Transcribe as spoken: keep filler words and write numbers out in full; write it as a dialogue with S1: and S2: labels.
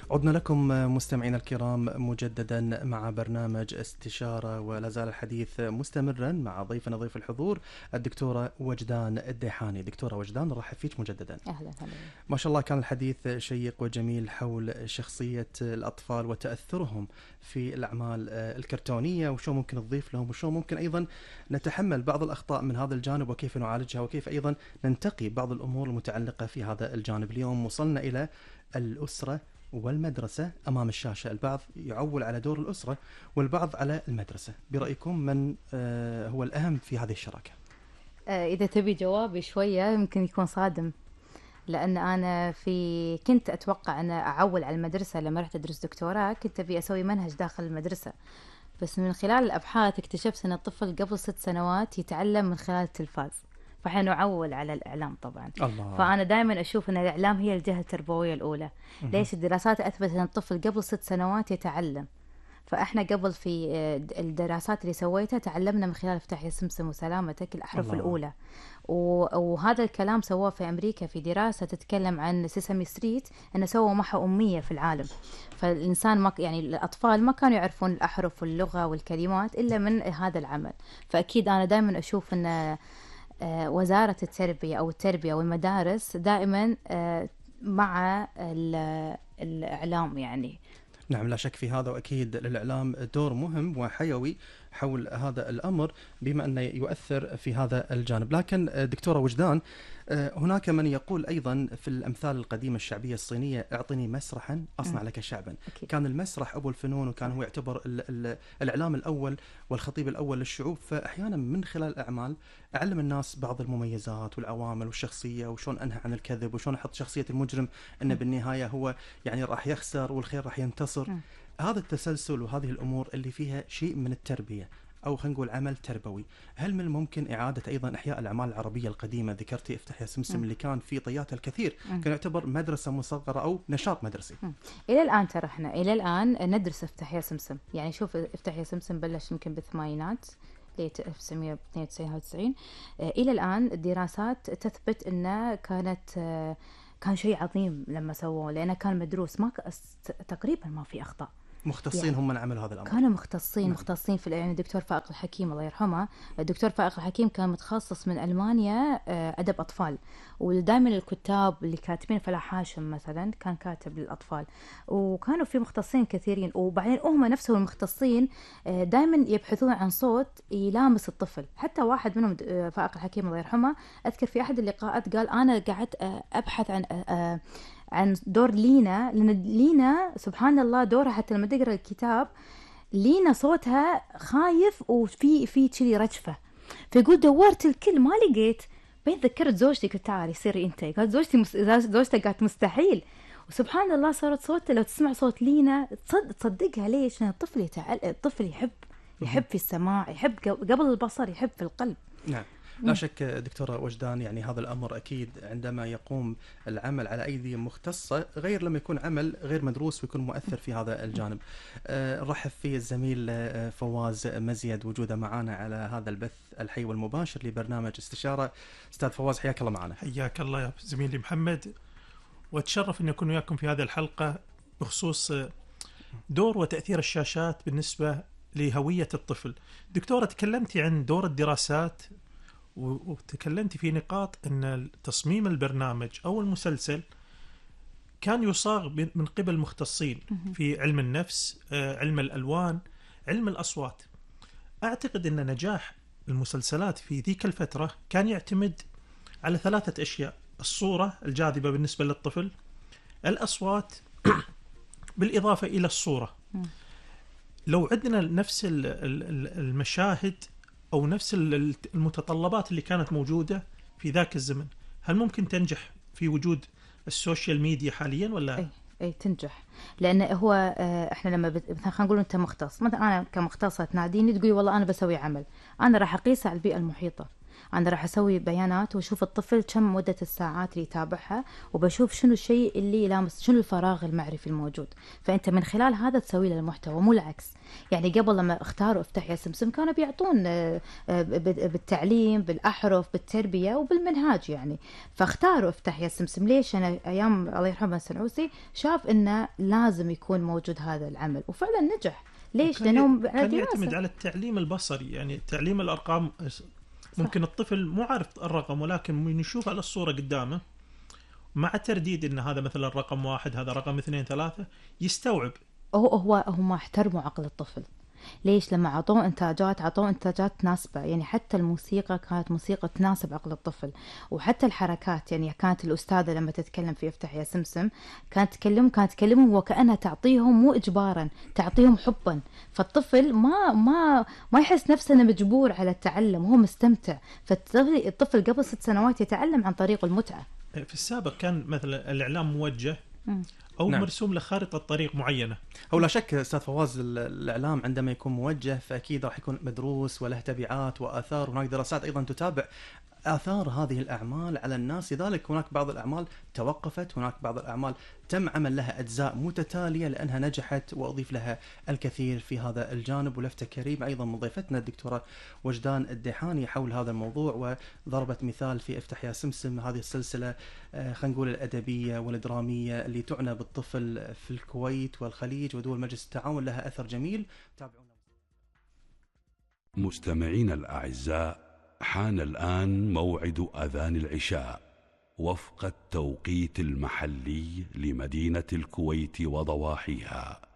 S1: عدنا لكم مستمعينا الكرام مجددا مع برنامج استشارة، ولا زال الحديث مستمرا مع ضيفنا ضيف الحضور الدكتورة وجدان الديحاني. دكتورة وجدان، نرحب فيك مجددا.
S2: أهلا أهلا.
S1: ما شاء الله كان الحديث شيق وجميل حول شخصية الأطفال وتأثرهم في الأعمال الكرتونية، وشو ممكن نضيف لهم، وشو ممكن أيضا نتحمل بعض الأخطاء من هذا الجانب، وكيف نعالجها، وكيف أيضا ننتقي بعض الأمور المتعلقة في هذا الجانب. اليوم وصلنا إلى الأسرة والمدرسة أمام الشاشة. البعض يعول على دور الأسرة والبعض على المدرسة. برأيكم من هو الأهم في هذه الشراكة؟
S2: إذا تبي جوابي شوية يمكن يكون صادم، لأن أنا في كنت أتوقع أن أعول على المدرسة. لما رحت أدرس دكتوراه كنت أبي أسوي منهج داخل المدرسة، بس من خلال الأبحاث اكتشفت أن الطفل قبل ست سنوات يتعلم من خلال التلفاز، فإحنا نعول على الإعلام طبعا.
S1: الله.
S2: فأنا دائما أشوف أن الإعلام هي الجهة التربوية الأولى. م- ليش؟ الدراسات أثبتت أن الطفل قبل ست سنوات يتعلم، فإحنا قبل في الدراسات اللي سويتها تعلمنا من خلال افتح يا سمسم وسلامتك الأحرف الله. الأولى، وهذا الكلام سواه في أمريكا في دراسة تتكلم عن سيسامي ستريت، أنه سووا محو أمية في العالم. فالإنسان ما يعني الأطفال ما كانوا يعرفون الأحرف واللغة والكلمات إلا من هذا العمل. فأكيد أنا دائما أشوف أن وزارة التربية أو التربية والمدارس دائما مع الإعلام يعني.
S1: نعم، لا شك في هذا، وأكيد للإعلام دور مهم وحيوي حول هذا الأمر بما أنه يؤثر في هذا الجانب. لكن دكتورة وجدان، هناك من يقول أيضا في الأمثال القديمة الشعبية الصينية: اعطني مسرحا أصنع لك شعبا. أكيد. كان المسرح أبو الفنون، وكان هو يعتبر الإعلام الأول والخطيب الأول للشعوب. فأحيانا من خلال الأعمال أعلم الناس بعض المميزات والعوامل والشخصية، وشون أنهى عن الكذب، وشون أحط شخصية المجرم أنه بالنهاية هو يعني راح يخسر والخير راح ينتصر. م. هذا التسلسل وهذه الأمور اللي فيها شيء من التربية، أو خلينا نقول عمل تربوي، هل من الممكن إعادة أيضا إحياء الأعمال العربية القديمة؟ ذكرتي افتح يا سمسم م. اللي كان في طياتها الكثير، م. كان يعتبر مدرسة مصغرة أو نشاط مدرسي. م.
S2: إلى الآن ترى إحنا إلى الآن ندرس افتح يا سمسم. يعني شوف، افتح يا سمسم بلش يمكن بالثمانينات ألف وتسعمية واثنين وتسعين. إلى الآن الدراسات تثبت أنه كانت كان شيء عظيم لما سووه، لأنه كان مدروس، ما تقريبا ما في أخطاء.
S1: مختصين يعني هم من عملوا هذا الأمر،
S2: كانوا مختصين نعم. مختصين في يعني الدكتور فائق الحكيم الله يرحمه. الدكتور فائق الحكيم كان متخصص من ألمانيا أدب أطفال، ودائما الكتاب اللي كاتبين فلاح هاشم مثلا كان كاتب للأطفال، وكانوا في مختصين كثيرين. وبعدين هم نفسهم المختصين دائما يبحثون عن صوت يلامس الطفل. حتى واحد منهم فائق الحكيم الله يرحمه أذكر في أحد اللقاءات قال: أنا قعدت أبحث عن عن دور لينا، لأن لينا سبحان الله دورها حتى لما تقرأ الكتاب لينا صوتها خايف وفي في كذي رجفة. فيقول دورت الكل ما لقيت، بين ذكرت زوجتي قلت تعالي سيري انت. قالت زوجتي مس... زوجتي قالت مستحيل. وسبحان الله صارت صوت، لو تسمع صوت لينا تصد... تصدقها. ليش؟ لأن الطفل يتعل... الطفل يحب يحب في السماع، يحب قبل البصر، يحب في القلب.
S1: نعم، لا شك دكتورة وجدان، يعني هذا الأمر أكيد عندما يقوم العمل على أيدي مختصة غير لما يكون عمل غير مدروس ويكون مؤثر في هذا الجانب. أه رحب في الزميل فواز مزيد وجوده معنا على هذا البث الحي والمباشر لبرنامج استشارة. أستاذ فواز، حياك الله معنا.
S3: حياك الله يا زميلي محمد، وأتشرف أن أكون وياكم في هذه الحلقة بخصوص دور وتأثير الشاشات بالنسبة لهوية الطفل. دكتورة، تكلمتي عن دور الدراسات وتكلمت في نقاط أن تصميم البرنامج أو المسلسل كان يصاغ من قبل مختصين في علم النفس، علم الألوان، علم الأصوات. أعتقد أن نجاح المسلسلات في ذيك الفترة كان يعتمد على ثلاثة أشياء: الصورة الجاذبة بالنسبة للطفل، الأصوات، بالإضافة إلى الصورة. لو عندنا نفس المشاهد أو نفس المتطلبات اللي كانت موجودة في ذاك الزمن، هل ممكن تنجح في وجود السوشيال ميديا حاليا ولا؟
S2: أي, أي تنجح، لأن هو إحنا لما بت... مثلا خلينا نقول أنت مختص، مثلا أنا كمختصة تناديني تقولي والله أنا بسوي عمل، أنا راح أقيسه على البيئة المحيطة. أنا راح أسوي بيانات وأشوف الطفل كم مدة الساعات اللي يتابعها، وبشوف شنو الشيء اللي يلامس، شنو الفراغ المعرفي الموجود. فأنت من خلال هذا تسوي له المحتوى، مو العكس. يعني قبل لما اختاروا افتح يا سمسم كانوا بيعطون بالتعليم، بالأحرف، بالتربية وبالمنهاج يعني، فاختاروا افتح يا سمسم. ليش؟ أنا أيام الله يرحمه السنعوسي شاف إنه لازم يكون موجود هذا العمل، وفعلا نجح. ليش؟ لأنه
S3: كان يعتمد على التعليم البصري، يعني تعليم الأرقام. ممكن صح. الطفل مو عارف الرقم، ولكن من يشوف على الصورة قدامه مع ترديد إن هذا مثلا رقم واحد، هذا رقم اثنين ثلاثة، يستوعب.
S2: هو هو هم احترموا عقل الطفل. ليش؟ لما عطوه انتاجات عطوه انتاجات تناسبه، يعني حتى الموسيقى كانت موسيقى تناسب عقل الطفل، وحتى الحركات. يعني كانت الاستاذه لما تتكلم في افتح يا سمسم كانت تكلم كانت تكلمهم وكانها تعطيهم مو اجبارا، تعطيهم حبا. فالطفل ما ما ما يحس نفسه انه مجبور على التعلم، وهو مستمتع. فالطفل الطفل قبل ست سنوات يتعلم عن طريق المتعه.
S3: في السابق كان مثلا الاعلام موجه م. أو نعم. مرسوم لخارطة طريق معينة.
S1: هو لا شك أستاذ فواز، الإعلام عندما يكون موجه فأكيد راح يكون مدروس وله تبعات وآثار، وهناك دراسات أيضا تتابع آثار هذه الأعمال على الناس. لذلك هناك بعض الأعمال توقفت، هناك بعض الأعمال تم عمل لها أجزاء متتالية لأنها نجحت، وأضيف لها الكثير في هذا الجانب. ولفتة كريم أيضا من ضيفتنا الدكتورة وجدان الديحاني حول هذا الموضوع، وضربت مثال في افتح يا سمسم، هذه السلسلة خلينا نقول الأدبية والدرامية اللي تعنى بالطفل في الكويت والخليج ودول مجلس التعاون، لها أثر جميل. تابعونا.
S4: مستمعين الأعزاء، حان الآن موعد أذان العشاء وفق التوقيت المحلي لمدينة الكويت وضواحيها.